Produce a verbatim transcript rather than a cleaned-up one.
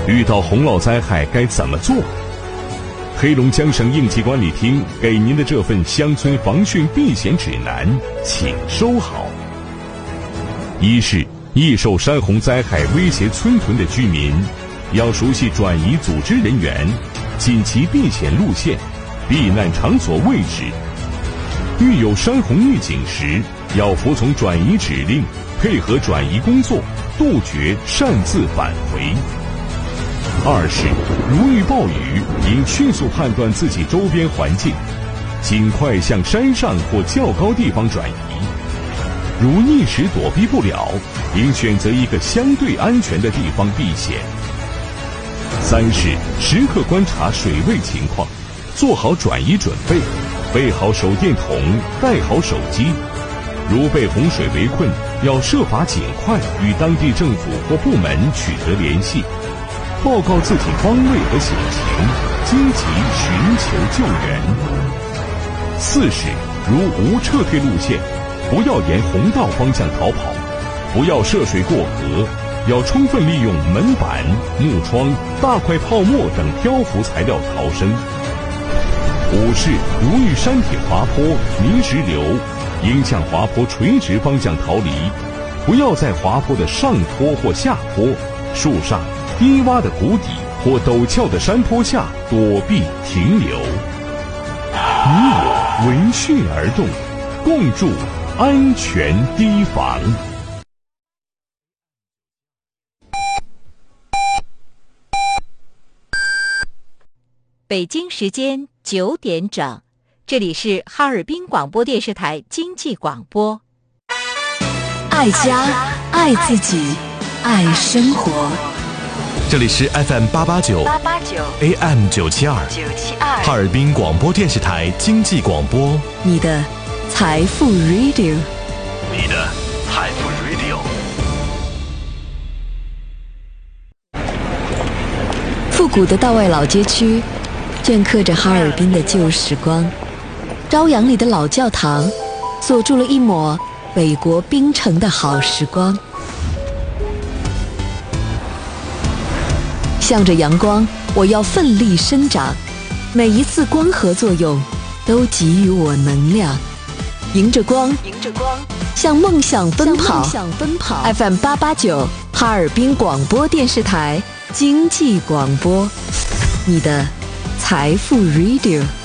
遇到洪涝灾害该怎么做？黑龙江省应急管理厅给您的这份乡村防汛避险指南，请收好。一是易受山洪灾害威胁村屯的居民，要熟悉转移组织人员、紧急避险路线、避难场所位置。遇有山洪预警时，要服从转移指令，配合转移工作，杜绝擅自返回。二是如遇暴雨，应迅速判断自己周边环境，尽快向山上或较高地方转移。如一时躲避不了，应选择一个相对安全的地方避险。三是时刻观察水位情况，做好转移准备，备好手电筒，带好手机。如被洪水围困，要设法尽快与当地政府或部门取得联系，报告自己方位和险情，积极寻求救援。四是如无撤退路线，不要沿洪道方向逃跑，不要涉水过河，要充分利用门板、木窗、大块泡沫等漂浮材料逃生。五是如遇山体滑坡、泥石流，应向滑坡垂直方向逃离，不要在滑坡的上坡或下坡、树上、低洼的谷底或陡峭的山坡下躲避停留。你我闻讯而动，共筑安全堤防。 北京时间九点整，这里是哈尔滨广播电视台经济广播。 爱家，爱自己，爱生活。 这里是 F M 八八九 A M 九七二哈尔滨广播电视台经济广播， 你的财富 Radio， 你的财富 Radio。 复古的道外老街区镌刻着哈尔滨的旧时光，朝阳里的老教堂锁住了一抹北国冰城的好时光。向着阳光，我要奋力生长，每一次光合作用都给予我能量。迎着光，迎着光，向梦想奔跑。向梦想奔跑。F M 八八九哈尔滨广播电视台经济广播，你的财富 Radio。